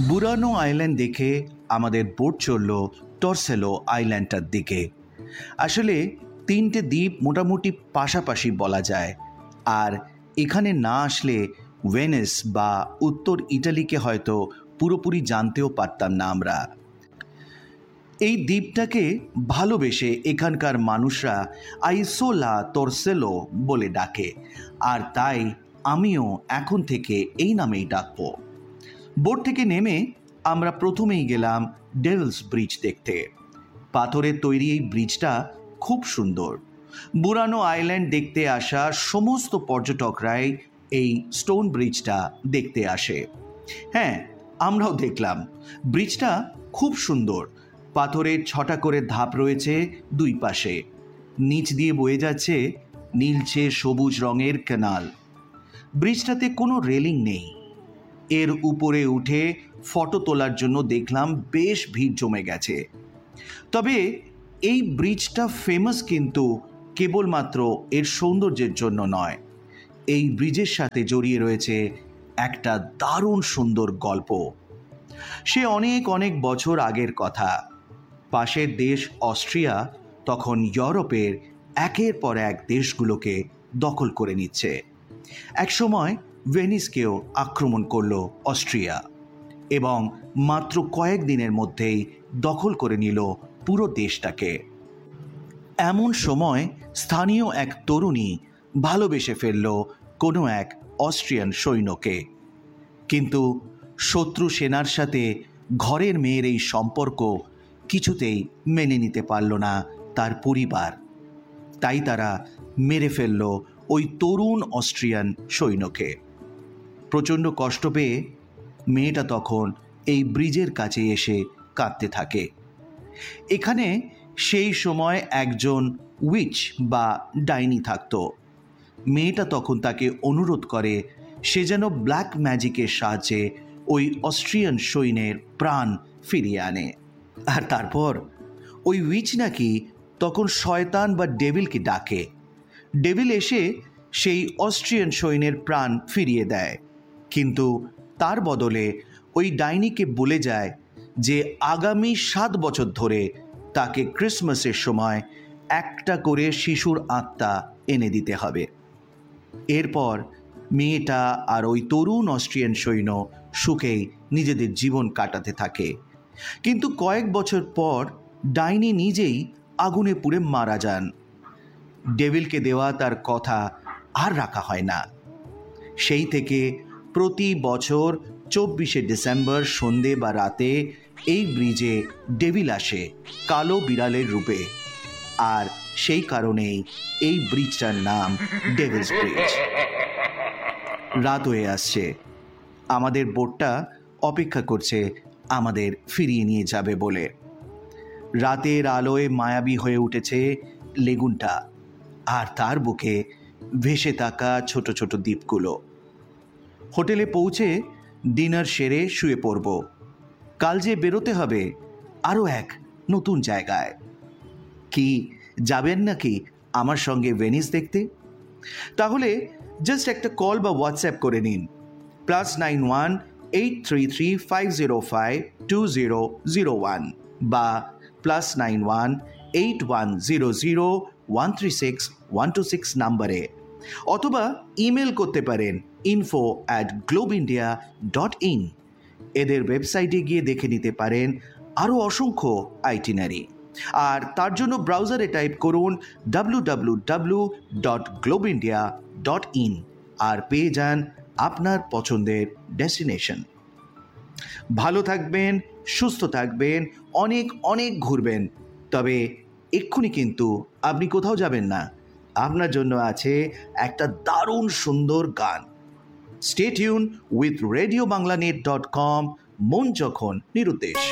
বুরানো island দেখে আমাদের boat চলল টর্সেলো আইল্যান্ডটার দিকে। আসলে তিনটে দ্বীপ মোটামুটি পাশাপাশি বলা যায়, আর এখানে না আসলে ভেনিস বা উত্তর ইটালিকে হয়তো পুরোপুরি জানতেও পারতাম না আমরা। এই দ্বীপটাকে ভালোবেসে এখানকার মানুষরা আইসোলা তোরসেলো বলে ডাকে, আর তাই আমিও এখন থেকে এই নামেই ডাকবো। বোট থেকে নেমে আমরা প্রথমেই গেলাম ডেভিলস ব্রিজ দেখতে। পাথরের তৈরি এই ব্রিজটা খুব সুন্দর। বুরানো আইল্যান্ড দেখতে আসা সমস্ত পর্যটকরাই এই স্টোন ব্রিজটা দেখতে আসে। হ্যাঁ, আমরাও দেখলাম। ব্রিজটা খুব সুন্দর। পাথরের 6টা করে ধাপ রয়েছে দুই পাশে। নিচ দিয়ে বয়ে যাচ্ছে নীলচে সবুজ রঙের ক্যানাল। ব্রিজটাতে কোনো রেলিং নেই। এর উপরে উঠে ফটো তোলার জন্য দেখলাম বেশ ভিড় জমে গেছে। তবে এই ব্রিজটা ফেমাস কিন্তু কেবলমাত্র এর সৌন্দর্যের জন্য নয়। এই ব্রিজের সাথে জড়িয়ে রয়েছে একটা দারুণ সুন্দর গল্প। সে অনেক অনেক বছর আগের কথা। পাশের দেশ অস্ট্রিয়া তখন ইউরোপের একের পর এক দেশগুলোকে দখল করে নিচ্ছে। একসময় ভেনিসকেও আক্রমণ করল অস্ট্রিয়া এবং মাত্র কয়েক দিনের মধ্যেই দখল করে নিল পুরো দেশটাকে। এমন সময় স্থানীয় এক তরুণী ভালোবেসে ফেলল কোনো এক অস্ট্রিয়ান সৈন্যকে। কিন্তু শত্রু সেনার সাথে ঘরের মেয়ের এই সম্পর্ক কিছুতেই মেনে নিতে পারল না তার পরিবার। তাই তারা মেরে ফেলল ওই তরুণ অস্ট্রিয়ান সৈন্যকে। প্রচণ্ড কষ্ট পেয়ে মেয়েটা তখন এই ব্রিজের কাছে এসে কাঁদতে থাকে। এখানে সেই সময় একজন উইচ বা ডাইনি থাকত। মেয়েটা তখন তাকে অনুরোধ করে সে যেন ব্ল্যাক ম্যাজিকের সাহায্যে ওই অস্ট্রিয়ান সৈন্যের প্রাণ ফিরিয়ে আনে। আর তারপর ওই উইচ নাকি তখন শয়তান বা ডেভিলকে ডাকে। ডেভিল এসে সেই অস্ট্রিয়ান সৈন্যের প্রাণ ফিরিয়ে দেয়, কিন্তু তার বদলে ওই ডাইনিকে বলে যায় যে আগামী 7 বছর ধরে তাকে ক্রিসমাসের সময় একটা করে শিশুর আত্মা এনে দিতে হবে। এরপর মেয়েটা আর ওই তরুণ অস্ট্রিয়ান সৈন্য সুখেই নিজেদের জীবন কাটাতে থাকে। কিন্তু কয়েক বছর পর ডাইনি নিজেই আগুনে পুড়ে মারা যান। ডেভিলকে দেওয়া তার কথা আর রাখা হয় না। সেই থেকে প্রতি বছর 24শে ডিসেম্বর সন্ধে বা রাতে এই ব্রিজে ডেভিল আসে কালো বিড়ালের রূপে, আর সেই কারণেই এই ব্রিজটার নাম ডেভিলস ব্রিজ। রাত হয়ে আসছে। আমাদের বোটটা অপেক্ষা করছে আমাদের ফিরিয়ে নিয়ে যাবে বলে। রাতের আলোয় মায়াবী হয়ে উঠেছে লেগুনটা, আর তার বুকে ভেসে থাকা ছোট ছোট দ্বীপগুলো। হোটেলে পৌঁছে ডিনার সেরে শুয়ে পড়ব। কাল যে বেরোতে হবে আরও এক নতুন জায়গায়। কি যাবেন নাকি আমার সঙ্গে ভেনিস দেখতে? তাহলে জাস্ট একটা কল বা হোয়াটসঅ্যাপ করে নিন +91 833 505 2001 বা +91 8100 136 126 নাম্বারে, অথবা ইমেল করতে পারেন info@globeindia.in। এদের ওয়েবসাইটে গিয়ে দেখে নিতে পারেন আরও অসংখ্য আইটিনারি। আর তার জন্য ব্রাউজারে টাইপ করুন www.globeindia.in আর পেয়ে যান আপনার পছন্দের ডেস্টিনেশন। ভালো থাকবেন, সুস্থ থাকবেন, অনেক অনেক ঘুরবেন। তবে এক্ষুনি কিন্তু আপনি কোথাও যাবেন না। আপনার জন্য আছে একটা দারুণ সুন্দর গান। Stay tune with radiobanglanet.com। মন যখন নিরুদ্দেশ।